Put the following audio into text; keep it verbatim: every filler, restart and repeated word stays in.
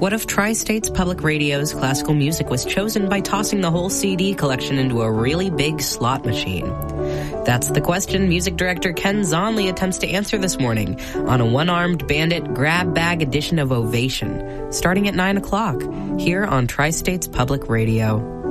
What if Tri-States Public Radio's classical music was chosen by tossing the whole C D collection into a really big slot machine? That's the question music director Ken Zonley attempts to answer this morning on a one-armed bandit grab bag edition of Ovation, starting at nine o'clock here on Tri-States Public Radio.